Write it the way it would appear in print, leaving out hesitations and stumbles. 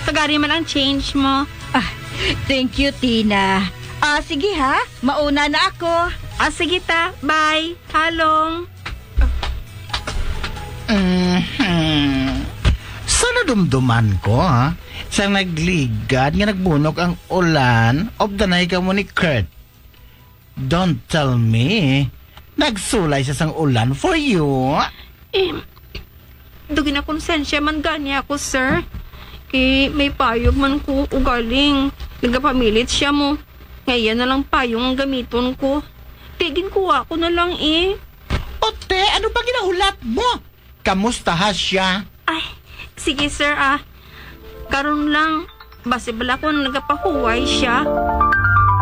Kagari man ang change mo. Thank you, Tina. Sige ha, mauna na ako. Sige ta, bye. Halong. Sa nadumduman ko, ha? Sa nagligad nga nagbunok ang ulan of the night ka mo ni Kurt. Don't tell me, nagsulay sa sang ulan for you. Dugin na konsensya man gani ako, sir. May payog man ko ugaling. Nagapamilit siya mo. Ngayon na lang payong ang gamiton ko. Tigin kuha ko na lang Ote, ano ba ginahulat mo? Kamusta ha siya? Ay, sige sir Karon lang, base bala ko nagapahuway siya.